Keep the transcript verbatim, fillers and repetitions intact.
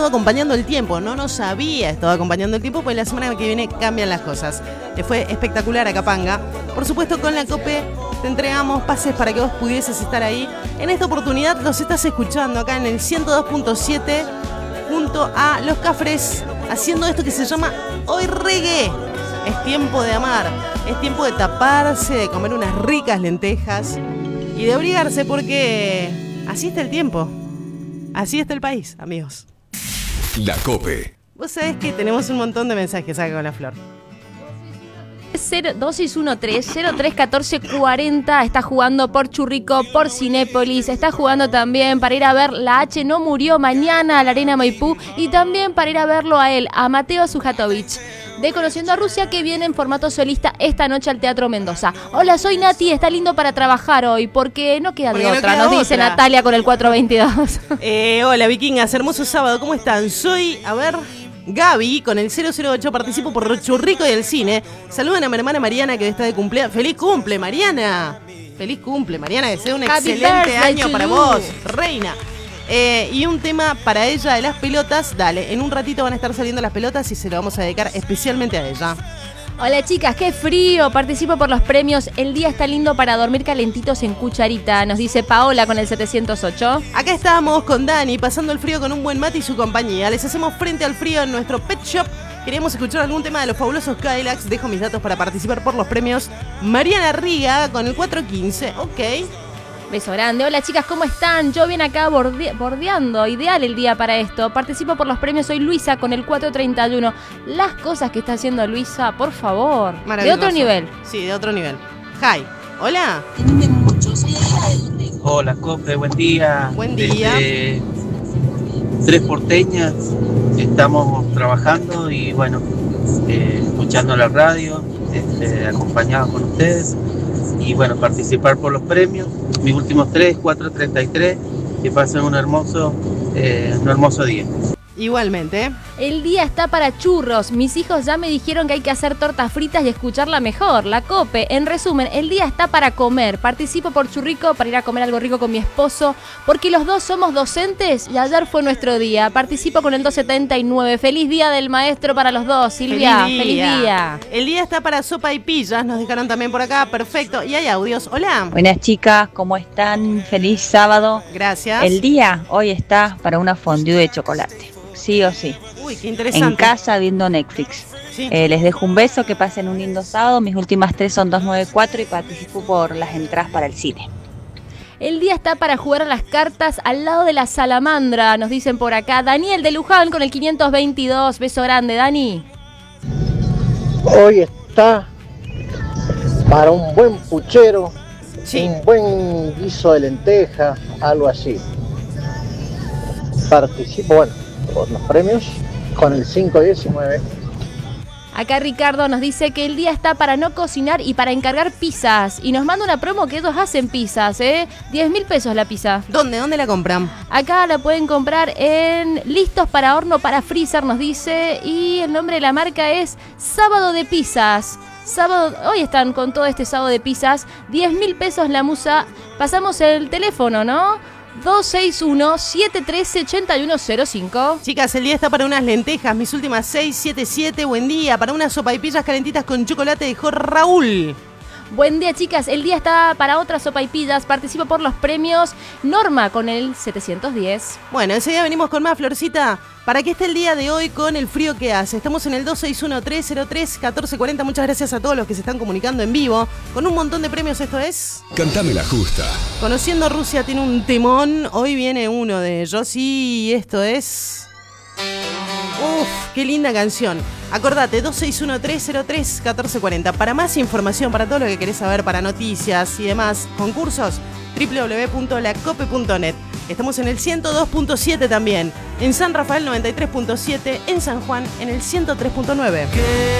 estado acompañando el tiempo, no nos había estado acompañando el tiempo, pues la semana que viene cambian las cosas. Le fue espectacular a Capanga. Por supuesto, con la COPE te entregamos pases para que vos pudieses estar ahí. En esta oportunidad los estás escuchando acá en el ciento dos punto siete junto a Los Cafres, haciendo esto que se llama Hoy Reggae. Es tiempo de amar, es tiempo de taparse, de comer unas ricas lentejas y de abrigarse, porque así está el tiempo, así está el país, amigos. La COPE. Vos sabés que tenemos un montón de mensajes acá con la Flor. dos seis uno tres, cero tres uno cuatro cuatro cero está jugando por Churrico, por Cinépolis, está jugando también para ir a ver La H no murió mañana a la Arena Maipú y también para ir a verlo a él, a Mateo Sujatovich, de Conociendo a Rusia, que viene en formato solista esta noche al Teatro Mendoza. Hola, soy Nati, está lindo para trabajar hoy porque no queda de porque otra, no queda nos dice otra. Natalia con el cuatro veintidós. Eh, hola, vikingas, hermoso sábado, ¿cómo están? Soy, a ver... Gaby, con el cero cero ocho, participo por Churrico y el cine. Saluden a mi hermana Mariana, que está de cumpleaños. ¡Feliz cumple, Mariana! ¡Feliz cumple, Mariana! Que sea un Happy excelente birthday año to para you. vos, reina. Eh, y un tema para ella de las pelotas. Dale, en un ratito van a estar saliendo las pelotas y se lo vamos a dedicar especialmente a ella. Hola chicas, qué frío, participo por los premios. El día está lindo para dormir calentitos en cucharita, nos dice Paola con el setecientos ocho. Acá estamos con Dani, pasando el frío con un buen mate y su compañía. Les hacemos frente al frío en nuestro pet shop. Queríamos escuchar algún tema de los fabulosos Cadillacs. Dejo mis datos para participar por los premios. Mariana Riga con el cuatro quince, ok. Beso grande. Hola chicas, ¿cómo están? Yo bien acá borde- bordeando. Ideal el día para esto. Participo por los premios. Soy Luisa con el cuatro treinta y uno. Las cosas que está haciendo Luisa, por favor. De Maravilloso. otro nivel. Sí, de otro nivel. Hi, hola. Hola, Cope, buen día. Buen día. Desde Tres Porteñas estamos trabajando y bueno, eh, escuchando la radio, este, acompañados con ustedes y bueno, participar por los premios. Mis últimos tres, cuatro treinta y tres, que pasen un hermoso, eh, un hermoso día. Igualmente. El día está para churros. Mis hijos ya me dijeron que hay que hacer tortas fritas y escucharla mejor. La COPE. En resumen, el día está para comer. Participo por Churrico para ir a comer algo rico con mi esposo, porque los dos somos docentes y ayer fue nuestro día. Participo con el doscientos setenta y nueve. Feliz día del maestro para los dos, Silvia. Feliz Feliz día. día. El día está para sopa y pillas. Nos dejaron también por acá. Perfecto. Y hay audios. Hola. Buenas chicas, ¿cómo están? Feliz sábado. Gracias. El día hoy está para una fondue de chocolate, sí o sí. Uy, qué interesante. En casa viendo Netflix. Sí. Eh, les dejo un beso, que pasen un lindo sábado. Mis últimas tres son dos noventa y cuatro y participo por las entradas para el cine. El día está para jugar a las cartas al lado de la salamandra, nos dicen por acá. Daniel de Luján con el quinientos veintidós. Beso grande, Dani. Hoy está para un buen puchero, Sí. un buen guiso de lenteja, algo así. Participo, bueno, por los premios con el cinco diecinueve. Acá Ricardo nos dice que el día está para no cocinar y para encargar pizzas. Y nos manda una promo que ellos hacen pizzas, ¿eh? diez mil pesos la pizza. ¿Dónde? ¿Dónde la compran? Acá la pueden comprar en Listos para Horno para Freezer, nos dice. Y el nombre de la marca es Sábado de Pizzas. Sábado, hoy están con todo este sábado de pizzas. diez mil pesos la musa. Pasamos el teléfono, ¿no? dos seis uno, siete uno tres, ocho uno cero cinco. Chicas, el día está para unas lentejas. Mis últimas seis siete siete. Buen día. Para una sopa y pillas calentitas con chocolate, dejó Raúl. Buen día, chicas. El día está para otra sopa y pillas. Participo por los premios Norma con el setecientos diez. Bueno, enseguida venimos con más, Florcita. ¿Para qué está el día de hoy con el frío que hace? Estamos en el dos seis uno, tres cero tres, uno cuatro cuatro cero. Muchas gracias a todos los que se están comunicando en vivo. Con un montón de premios, esto es... Cantame la justa. Conociendo Rusia tiene un temón. Hoy viene uno de ellos y esto es... Uf, qué linda canción. Acordate, dos seis uno, tres cero tres, uno cuatro cuatro cero. Para más información, para todo lo que querés saber, para noticias y demás, concursos, doble u doble u doble u punto la cope punto net. Estamos en el ciento dos punto siete también. En San Rafael noventa y tres punto siete. En San Juan en el ciento tres punto nueve.